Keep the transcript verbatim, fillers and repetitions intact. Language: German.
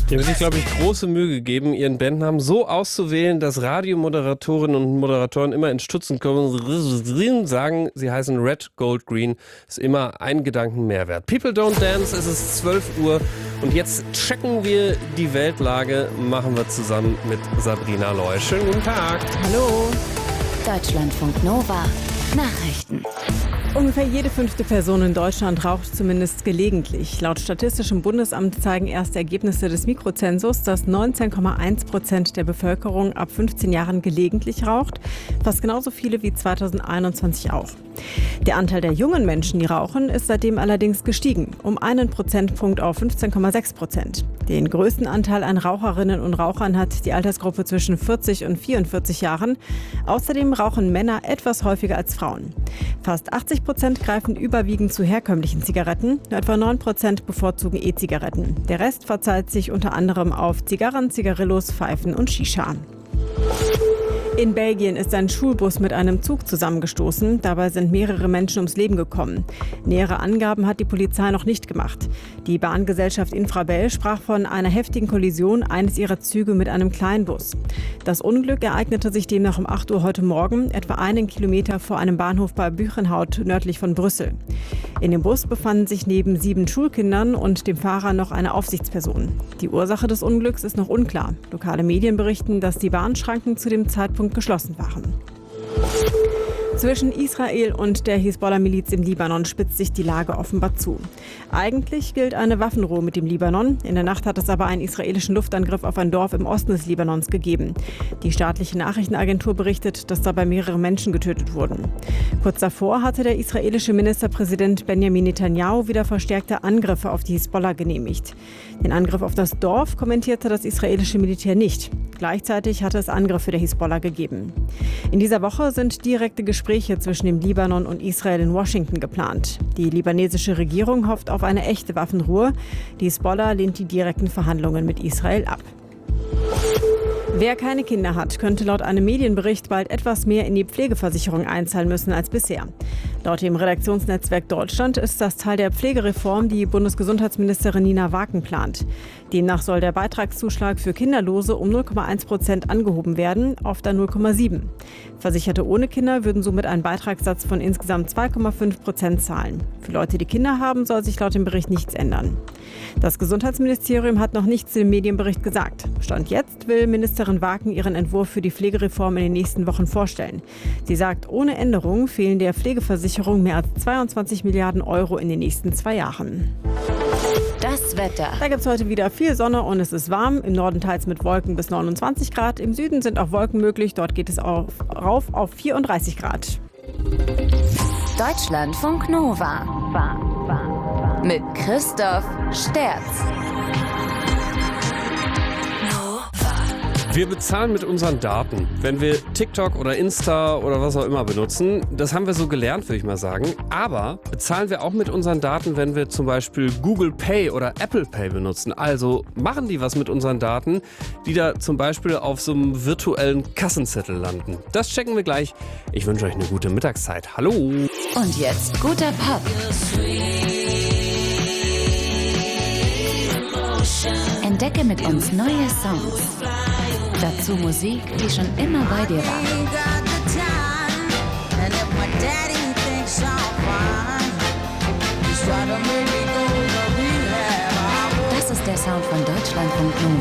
Die haben sich, glaube ich, große Mühe gegeben, ihren Bandnamen so auszuwählen, dass Radiomoderatorinnen und Moderatoren immer in Stutzen kommen, sagen, sie heißen Red, Gold, Green. Ist immer ein Gedanken mehr wert. People Don't Dance, es ist zwölf Uhr und jetzt checken wir die Weltlage, machen wir zusammen mit Sabrina Loy. Schönen guten Tag. Hallo. Deutschlandfunk Nova. Nachrichten. Ungefähr jede fünfte Person in Deutschland raucht zumindest gelegentlich. Laut Statistischem Bundesamt zeigen erste Ergebnisse des Mikrozensus, dass neunzehn Komma eins Prozent der Bevölkerung ab fünfzehn Jahren gelegentlich raucht. Fast genauso viele wie zweitausendeinundzwanzig auch. Der Anteil der jungen Menschen, die rauchen, ist seitdem allerdings gestiegen. Um einen Prozentpunkt auf fünfzehn Komma sechs Prozent. Den größten Anteil an Raucherinnen und Rauchern hat die Altersgruppe zwischen vierzig und vierundvierzig Jahren. Außerdem rauchen Männer etwas häufiger als Frauen. Fast achtzig Prozent greifen überwiegend zu herkömmlichen Zigaretten, nur etwa neun Prozent bevorzugen E-Zigaretten. Der Rest verzahlt sich unter anderem auf Zigarren, Zigarillos, Pfeifen und Shisha. In Belgien ist ein Schulbus mit einem Zug zusammengestoßen. Dabei sind mehrere Menschen ums Leben gekommen. Nähere Angaben hat die Polizei noch nicht gemacht. Die Bahngesellschaft Infrabel sprach von einer heftigen Kollision eines ihrer Züge mit einem Kleinbus. Das Unglück ereignete sich demnach um acht Uhr heute Morgen, etwa einen Kilometer vor einem Bahnhof bei Buchenhout nördlich von Brüssel. In dem Bus befanden sich neben sieben Schulkindern und dem Fahrer noch eine Aufsichtsperson. Die Ursache des Unglücks ist noch unklar. Lokale Medien berichten, dass die Bahnschranken zu dem Zeitpunkt geschlossen waren. Zwischen Israel und der Hisbollah-Miliz im Libanon spitzt sich die Lage offenbar zu. Eigentlich gilt eine Waffenruhe mit dem Libanon. In der Nacht hat es aber einen israelischen Luftangriff auf ein Dorf im Osten des Libanons gegeben. Die staatliche Nachrichtenagentur berichtet, dass dabei mehrere Menschen getötet wurden. Kurz davor hatte der israelische Ministerpräsident Benjamin Netanyahu wieder verstärkte Angriffe auf die Hisbollah genehmigt. Den Angriff auf das Dorf kommentierte das israelische Militär nicht. Gleichzeitig hatte es Angriffe der Hisbollah gegeben. In dieser Woche sind direkte Gespräche zwischen dem Libanon und Israel in Washington geplant. Die libanesische Regierung hofft auf eine echte Waffenruhe. Die Hisbollah lehnt die direkten Verhandlungen mit Israel ab. Wer keine Kinder hat, könnte laut einem Medienbericht bald etwas mehr in die Pflegeversicherung einzahlen müssen als bisher. Laut dem Redaktionsnetzwerk Deutschland ist das Teil der Pflegereform, die Bundesgesundheitsministerin Nina Waken plant. Demnach soll der Beitragszuschlag für Kinderlose um null Komma eins Prozent angehoben werden, auf dann null Komma sieben. Versicherte ohne Kinder würden somit einen Beitragssatz von insgesamt zwei Komma fünf Prozent zahlen. Für Leute, die Kinder haben, soll sich laut dem Bericht nichts ändern. Das Gesundheitsministerium hat noch nichts zu dem Medienbericht gesagt. Stand jetzt will Ministerin Waken ihren Entwurf für die Pflegereform in den nächsten Wochen vorstellen. Sie sagt, ohne Änderung fehlen der Pflegeversicherung mehr als zweiundzwanzig Milliarden Euro in den nächsten zwei Jahren. Das Wetter. Da gibt es heute wieder viel Sonne und es ist warm. Im Norden teils mit Wolken bis neunundzwanzig Grad. Im Süden sind auch Wolken möglich. Dort geht es auf, rauf auf vierunddreißig Grad. Deutschlandfunk Nova. Mit Christoph Sterz. Wir bezahlen mit unseren Daten, wenn wir TikTok oder Insta oder was auch immer benutzen. Das haben wir so gelernt, würde ich mal sagen. Aber bezahlen wir auch mit unseren Daten, wenn wir zum Beispiel Google Pay oder Apple Pay benutzen. Also machen die was mit unseren Daten, die da zum Beispiel auf so einem virtuellen Kassenzettel landen. Das checken wir gleich. Ich wünsche euch eine gute Mittagszeit. Hallo! Und jetzt guter Pop. Entdecke mit uns neue Songs. Dazu Musik, die schon immer bei dir war. Das ist der Sound von Deutschlandfunk Nova.